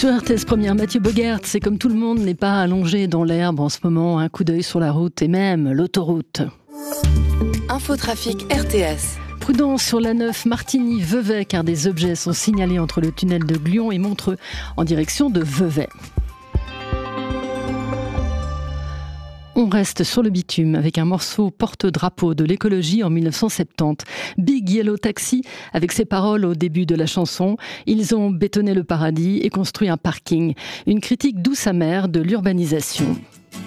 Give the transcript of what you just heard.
Sur RTS Première, Mathieu Bogert, c'est comme tout le monde n'est pas allongé dans l'herbe en ce moment, un coup d'œil sur la route et même l'autoroute. Infotrafic RTS. Prudence sur l'A9 Martigny-Vevey car des objets sont signalés entre le tunnel de Glion et Montreux en direction de Vevey. On reste sur le bitume avec un morceau porte-drapeau de l'écologie en 1970. Big Yellow Taxi, avec ses paroles au début de la chanson. Ils ont bétonné le paradis et construit un parking. Une critique douce amère de l'urbanisation.